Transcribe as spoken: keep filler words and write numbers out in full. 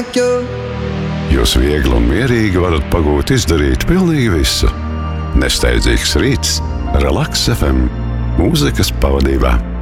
like you. Jūs viegli un mierīgi varat pagūt izdarīt pilnīgi visu. Nesteidzīgs rīts, Relaks F M, mūzikas pavadībā.